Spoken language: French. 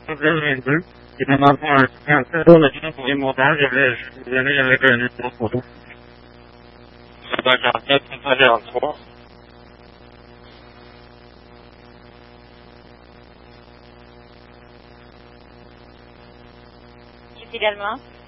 2022. Et dans le fond, un très beau médecin pour les montages, je venais avec un numéro de photo. 54, 543. C'est également